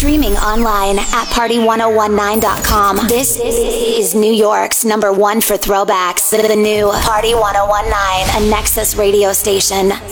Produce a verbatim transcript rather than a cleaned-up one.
Streaming online at party one oh one nine dot com. This is New York's number one for throwbacks. The new Party one oh one nine, a Nexus radio station.